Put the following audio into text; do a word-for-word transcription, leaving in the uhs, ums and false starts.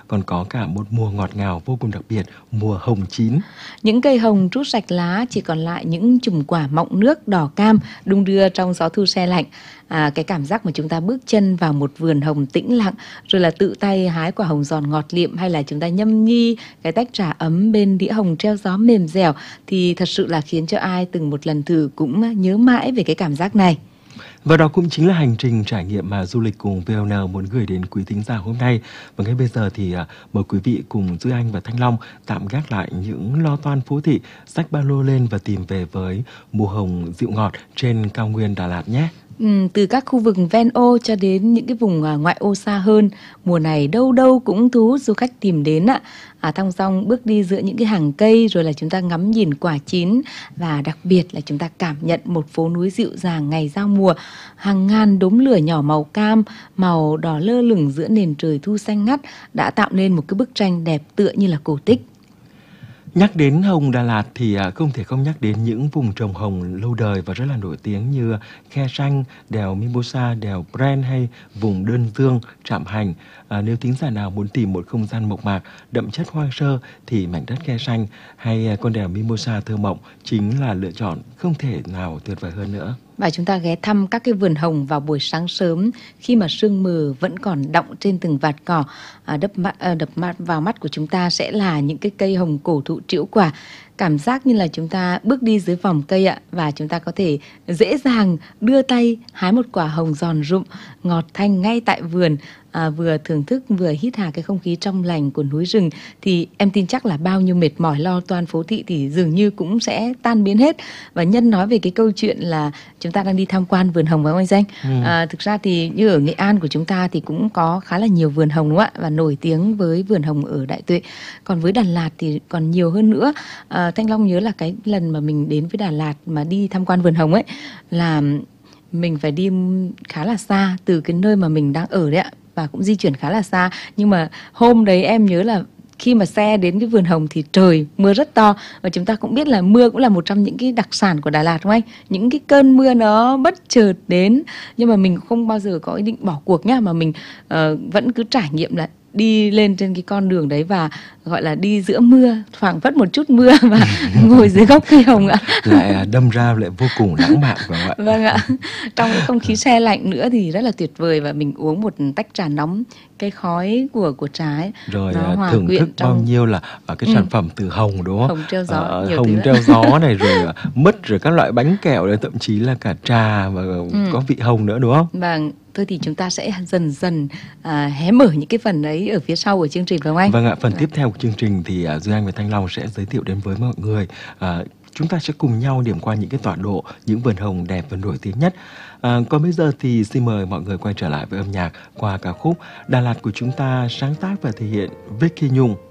còn có cả một mùa ngọt ngào vô cùng đặc biệt, mùa hồng chín. Những cây hồng trút sạch lá, chỉ còn lại những chùm quả mọng nước đỏ cam đung đưa trong gió thu se lạnh. À, cái cảm giác mà chúng ta bước chân vào một vườn hồng tĩnh lặng, rồi là tự tay hái quả hồng giòn ngọt liệm, hay là chúng ta nhâm nhi cái tách trà ấm bên đĩa hồng treo gió mềm dẻo, thì thật sự là khiến cho ai từng một lần thử cũng nhớ mãi về cái cảm giác này. Và đó cũng chính là hành trình trải nghiệm mà du lịch cùng vê o en muốn gửi đến quý thính giả hôm nay. Và ngay bây giờ thì à, mời quý vị cùng Duy Anh và Thanh Long tạm gác lại những lo toan phố thị, xách ba lô lên và tìm về với mùa hồng dịu ngọt trên cao nguyên Đà Lạt nhé. Ừ, từ các khu vực ven ô cho đến những cái vùng à, ngoại ô xa hơn, mùa này đâu đâu cũng thu hút du khách tìm đến ạ. À, thong dong bước đi giữa những cái hàng cây, rồi là chúng ta ngắm nhìn quả chín, và đặc biệt là chúng ta cảm nhận một phố núi dịu dàng ngày giao mùa. Hàng ngàn đốm lửa nhỏ màu cam, màu đỏ lơ lửng giữa nền trời thu xanh ngắt đã tạo nên một cái bức tranh đẹp tựa như là cổ tích. Nhắc đến hồng Đà Lạt thì không thể không nhắc đến những vùng trồng hồng lâu đời và rất là nổi tiếng như Khe Sanh, đèo Mimosa, đèo Pren hay vùng Đơn Dương, Trạm Hành. À, nếu thính giả nào muốn tìm một không gian mộc mạc, đậm chất hoang sơ thì mảnh đất Khe Sanh hay con đèo Mimosa thơ mộng chính là lựa chọn không thể nào tuyệt vời hơn nữa. Và chúng ta ghé thăm các cái vườn hồng vào buổi sáng sớm, khi mà sương mù vẫn còn đọng trên từng vạt cỏ. À, đập mắt, à, đập mắt vào mắt của chúng ta sẽ là những cái cây hồng cổ thụ trĩu quả. Cảm giác như là chúng ta bước đi dưới vòng cây ạ, và chúng ta có thể dễ dàng đưa tay hái một quả hồng giòn rụm, ngọt thanh ngay tại vườn. À, vừa thưởng thức vừa hít hà cái không khí trong lành của núi rừng, thì em tin chắc là bao nhiêu mệt mỏi lo toan phố thị thì dường như cũng sẽ tan biến hết. Và nhân nói về cái câu chuyện là chúng ta đang đi tham quan vườn hồng, phải không anh Danh? Ừ. À, thực ra thì như ở Nghệ An của chúng ta thì cũng có khá là nhiều vườn hồng đúng không ạ, và nổi tiếng với vườn hồng ở Đại Tuệ. Còn với Đà Lạt thì còn nhiều hơn nữa. À, Thanh Long nhớ là cái lần mà mình đến với Đà Lạt mà đi tham quan vườn hồng ấy, là mình phải đi khá là xa từ cái nơi mà mình đang ở đấy ạ, và cũng di chuyển khá là xa. Nhưng mà hôm đấy em nhớ là khi mà xe đến cái vườn hồng thì trời mưa rất to, và chúng ta cũng biết là mưa cũng là một trong những cái đặc sản của Đà Lạt đúng không anh? Những cái cơn mưa nó bất chợt đến, nhưng mà mình không bao giờ có ý định bỏ cuộc nhá, mà mình uh, vẫn cứ trải nghiệm là đi lên trên cái con đường đấy và gọi là đi giữa mưa, phảng phất một chút mưa và ngồi dưới gốc cây hồng ạ. Lại đâm ra lại vô cùng lãng mạn phải không ạ? Vâng ạ. Trong cái không khí se lạnh nữa thì rất là tuyệt vời, và mình uống một tách trà nóng, cái khói của của trà ấy, rồi thưởng thức trong... bao nhiêu là cái sản ừ. phẩm từ hồng đúng không? Hồng treo gió, à, nhiều hồng treo gió này, rồi mứt, rồi các loại bánh kẹo, rồi thậm chí là cả trà và ừ. có vị hồng nữa đúng không? Vâng. Thôi thì chúng ta sẽ dần dần à, hé mở những cái phần ấy ở phía sau của chương trình phải không anh? Vâng ạ, phần à. tiếp theo của chương trình thì uh, Duy Anh và Thanh Long sẽ giới thiệu đến với mọi người. Uh, chúng ta sẽ cùng nhau điểm qua những cái tọa độ, những vườn hồng đẹp và nổi tiếng nhất. À, còn bây giờ thì xin mời mọi người quay trở lại với âm nhạc qua ca khúc Đà Lạt của chúng ta, sáng tác và thể hiện Vicky Nhung.